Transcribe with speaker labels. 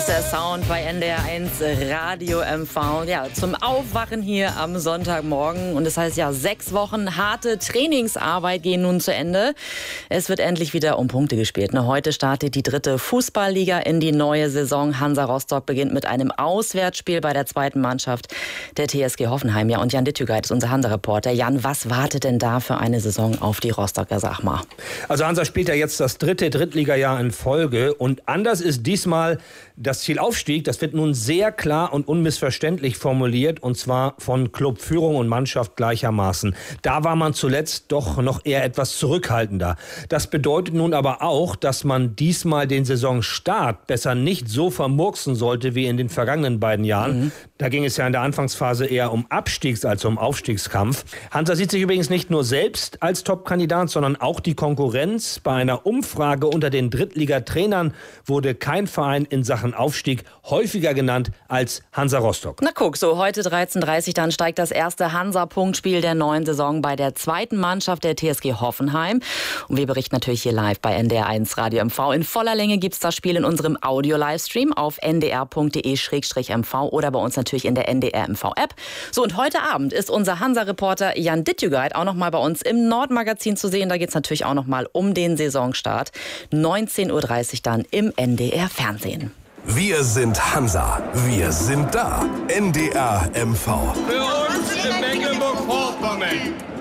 Speaker 1: ist der Sound bei NDR1 Radio MV. Ja, zum Aufwachen hier am Sonntagmorgen. Und das heißt ja, 6 Wochen harte Trainingsarbeit gehen nun zu Ende. Es wird endlich wieder um Punkte gespielt. Heute startet die 3. Fußballliga in die neue Saison. Hansa Rostock beginnt mit einem Auswärtsspiel bei der 2. Mannschaft der TSG Hoffenheim. Ja, und Jan Dittügeit ist unser Hansa-Reporter. Jan, was wartet denn da für eine Saison auf die Rostocker, sag mal?
Speaker 2: Also Hansa spielt ja jetzt das 3. Drittligajahr in Folge. Und anders ist diesmal das Ziel Aufstieg. Das wird nun sehr klar und unmissverständlich formuliert. Und zwar von Clubführung und Mannschaft gleichermaßen. Da war man zuletzt doch noch eher etwas zurückhaltender. Das bedeutet nun aber auch, dass man diesmal den Saisonstart besser nicht so vermurksen sollte wie in den vergangenen beiden Jahren. Da ging es ja in der Anfangsphase eher um Abstiegs- als um Aufstiegskampf. Hansa sieht sich übrigens nicht nur selbst als Top-Kandidat, sondern auch die Konkurrenz. Bei einer Umfrage unter den Drittligatrainern wurde kein Verein in Sachen Aufstieg häufiger genannt als Hansa Rostock.
Speaker 1: Na guck, so heute 13:30 dann steigt das erste Hansa-Punktspiel der neuen Saison bei der 2. Mannschaft der TSG Hoffenheim. Und wir berichten natürlich hier live bei NDR1 Radio MV. In voller Länge gibt's das Spiel in unserem Audio-Livestream auf ndr.de/mv oder bei uns natürlich in der NDR-MV-App. So, und heute Abend ist unser Hansa-Reporter Jan Dittügeit auch noch mal bei uns im Nordmagazin zu sehen. Da geht's natürlich auch noch mal um den Saisonstart. 19:30 Uhr dann im NDR-Fernsehen.
Speaker 3: Wir sind Hansa. Wir sind da. NDR MV.
Speaker 4: Für uns in Mecklenburg-Vorpommern.